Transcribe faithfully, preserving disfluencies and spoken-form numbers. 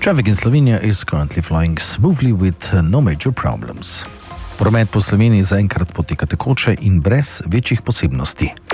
Traffic in Slovenia is currently flowing smoothly with uh, no major problems. Promet po Sloveniji zaenkrat poteka tekoče in brez večjih posebnosti.